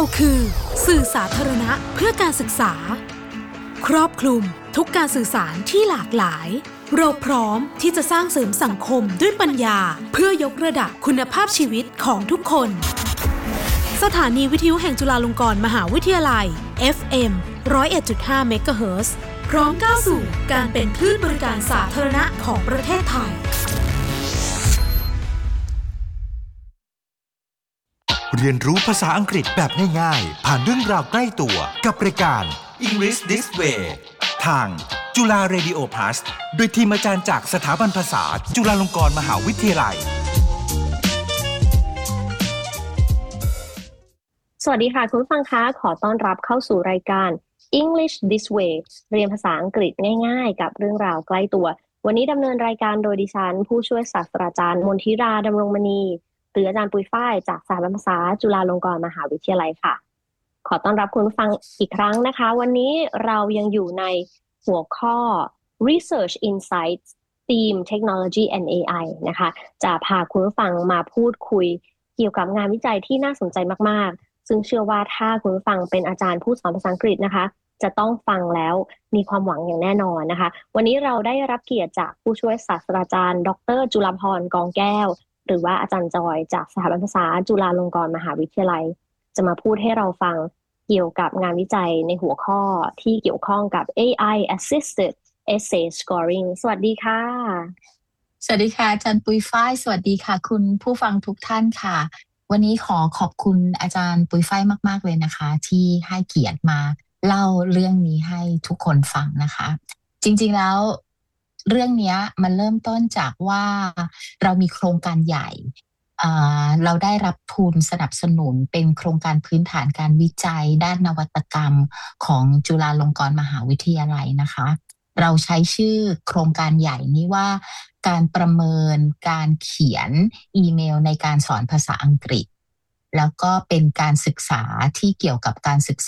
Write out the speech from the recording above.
คือสื่อสาธารณะเพื่อการศึกษาครอบคลุมทุกการสื่อสารที่หลากหลายเราพร้อมที่จะสร้างเสริมสังคมด้วยปัญญาเพื่อยกระดับคุณภาพชีวิตของทุกคนสถานีวิทยุแห่งจุฬาลงกรณ์มหาวิทยาลัย FM 101.5 เมกะเฮิรตซ์พร้อมก้าวสู่การเป็นคลื่นบริการสาธารณะของประเทศไทยเรียนรู้ภาษาอังกฤษแบบง่ายๆผ่านเรื่องราวใกล้ตัวกับรายการ English This Way ทางจุฬา Radio Plus โดยทีมอาจารย์จากสถาบันภาษาจุฬาลงกรณ์มหาวิทยาลัยสวัสดีค่ะคุณผู้ฟังคะขอต้อนรับเข้าสู่รายการ English This Way เรียนภาษาอังกฤษง่ายๆกับเรื่องราวใกล้ตัววันนี้ดำเนินรายการโดยดิฉันผู้ช่วยศาสตราจารย์มนทิราดำรงมณีหรืออาจารย์ปุยฝ้ายจากสถาบันภาษาจุฬาลงกรณ์มหาวิทยาลัยค่ะขอต้อนรับคุณผู้ฟังอีกครั้งนะคะวันนี้เรายังอยู่ในหัวข้อ Research Insights Theme Technology and AI นะคะจะพาคุณผู้ฟังมาพูดคุยเกี่ยวกับงานวิจัยที่น่าสนใจมากๆซึ่งเชื่อว่าถ้าคุณผู้ฟังเป็นอาจารย์ผู้สอนภาษาอังกฤษนะคะจะต้องฟังแล้วมีความหวังอย่างแน่นอนนะคะวันนี้เราได้รับเกียรติจากผู้ช่วยศาสตราจารย์ดร.จุฬาภรณ์ กองแก้วหรือว่าอาจารย์จอยจากสถาบันภาษาจุฬาลงกรณ์มหาวิทยาลัยจะมาพูดให้เราฟังเกี่ยวกับงานวิจัยในหัวข้อที่เกี่ยวข้องกับ AI Assisted Essay Scoring สวัสดีค่ะสวัสดีค่ะอาจารย์ปุยฝ้ายสวัสดีค่ะคุณผู้ฟังทุกท่านค่ะวันนี้ขอขอบคุณอาจารย์ปุยฝ้ายมากๆเลยนะคะที่ให้เกียรติมาเล่าเรื่องนี้ให้ทุกคนฟังนะคะจริงๆแล้วเรื่องนี้มันเริ่มต้นจากว่าเรามีโครงการใหญ่เราได้รับทุนสนับสนุนเป็นโครงการพื้นฐานการวิจัยด้านนวัตกรรมของจุฬาลงกรณ์มหาวิทยาลัยนะคะเราใช้ชื่อโครงการใหญ่นี้ว่าการประเมินการเขียนอีเมลในการสอนภาษาอังกฤษแล้วก็เป็นการศึกษาที่เกี่ยวกับการศึกษ